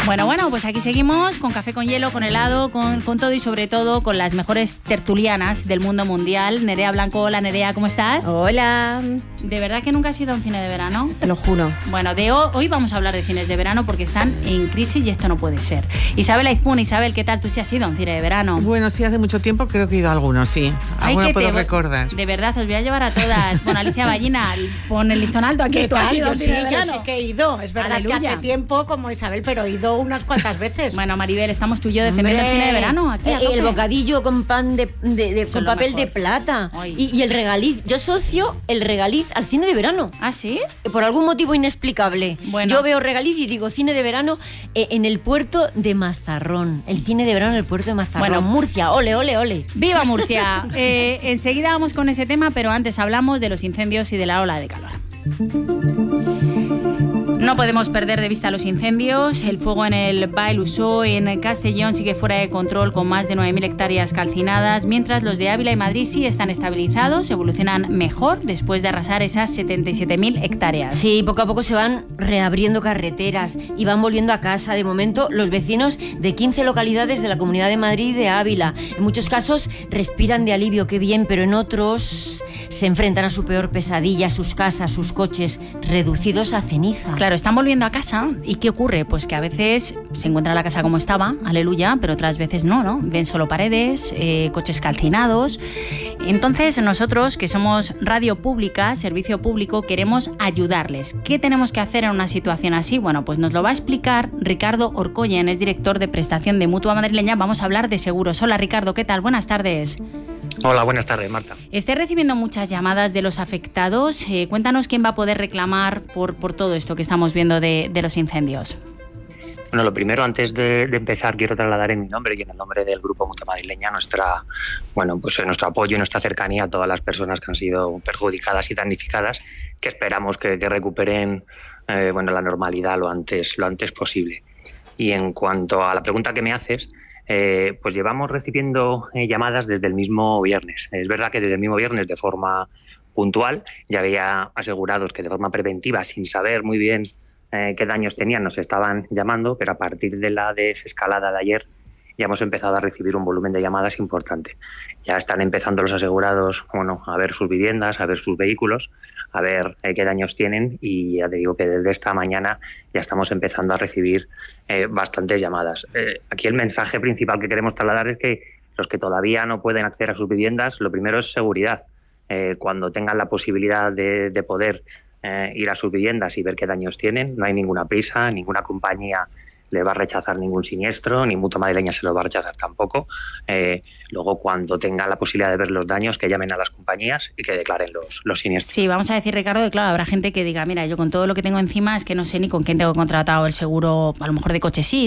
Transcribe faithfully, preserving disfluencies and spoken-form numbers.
Bueno, bueno, pues aquí seguimos con café con hielo, con helado, con, con todo y sobre todo con las mejores tertulianas del mundo mundial. Nerea Blanco, hola Nerea, ¿cómo estás? Hola. ¿De verdad que nunca has ido a un cine de verano? Te lo juro. Bueno, de hoy, hoy vamos a hablar de cines de verano porque están en crisis y esto no puede ser. Isabel Aizpún, Isabel, ¿qué tal? ¿Tú sí has ido a un cine de verano? Bueno, sí, hace mucho tiempo creo que he ido a algunos, sí. Algunos puedo te... recordar. De verdad, os voy a llevar a todas. Bueno, Alicia Ballina, pon el listón alto aquí. ¿Tú has ido a un cine de verano? Yo sí que he ido. Es verdad Aleluya. que hace tiempo como Isabel, pero he ido unas cuantas veces. Bueno, Maribel, estamos tú y yo defendiendo el cine de verano. Aquí, eh, el bocadillo con pan de, de, de con papel mejor. de plata y, y el regaliz. Yo asocio el regaliz al cine de verano. ¿Ah, sí? Por algún motivo inexplicable. Bueno. Yo veo regaliz y digo cine de verano eh, en el puerto de Mazarrón. El cine de verano en el puerto de Mazarrón. Bueno, Murcia, ole, ole, ole. ¡Viva Murcia! eh, enseguida vamos con ese tema, pero antes hablamos de los incendios y de la ola de calor. No podemos perder de vista los incendios. El fuego en el Baix Usó, en Castellón, sigue fuera de control con más de nueve mil hectáreas calcinadas, mientras los de Ávila y Madrid sí están estabilizados, evolucionan mejor después de arrasar esas setenta y siete mil hectáreas. Sí, poco a poco se van reabriendo carreteras y van volviendo a casa. De momento, los vecinos de quince localidades de la Comunidad de Madrid y de Ávila, en muchos casos respiran de alivio, qué bien, pero en otros se enfrentan a su peor pesadilla, sus casas, sus coches reducidos a cenizas. Claro, están volviendo a casa y ¿qué ocurre? Pues que a veces se encuentra la casa como estaba, aleluya, pero otras veces no, ¿no? Ven solo paredes, eh, coches calcinados. Entonces nosotros, que somos radio pública, servicio público, queremos ayudarles. ¿Qué tenemos que hacer en una situación así? Bueno, pues nos lo va a explicar Ricardo Orcoyen, es director de prestación de Mutua Madrileña. Vamos a hablar de seguros. Hola Ricardo, ¿qué tal? Buenas tardes. Hola, buenas tardes, Marta. Esté recibiendo muchas llamadas de los afectados. Eh, cuéntanos quién va a poder reclamar por, por todo esto que estamos viendo de, de los incendios. Bueno, lo primero, antes de, de empezar, quiero trasladar en mi nombre y en el nombre del Grupo Mutua Madrileña nuestra, bueno, pues nuestro apoyo y nuestra cercanía a todas las personas que han sido perjudicadas y damnificadas, que esperamos que, que recuperen eh, bueno, la normalidad lo antes, lo antes posible. Y en cuanto a la pregunta que me haces, Eh, pues llevamos recibiendo eh, llamadas desde el mismo viernes. Es verdad que desde el mismo viernes, de forma puntual, ya había asegurados que de forma preventiva, sin saber muy bien eh, qué daños tenían, nos estaban llamando, pero a partir de la desescalada de ayer ya hemos empezado a recibir un volumen de llamadas importante. Ya están empezando los asegurados, bueno, a ver sus viviendas, a ver sus vehículos, a ver eh, qué daños tienen, y ya te digo que desde esta mañana ya estamos empezando a recibir eh, bastantes llamadas. Eh, aquí el mensaje principal que queremos trasladar es que los que todavía no pueden acceder a sus viviendas, lo primero es seguridad. Eh, cuando tengan la posibilidad de, de poder eh, ir a sus viviendas y ver qué daños tienen, no hay ninguna prisa, ninguna compañía le va a rechazar ningún siniestro, ni Mutua Madrileña se lo va a rechazar tampoco. Eh, luego, cuando tenga la posibilidad de ver los daños, que llamen a las compañías y que declaren los, los siniestros. Sí, vamos a decir, Ricardo, que claro, habrá gente que diga, mira, yo con todo lo que tengo encima es que no sé ni con quién tengo contratado el seguro, a lo mejor de coche sí,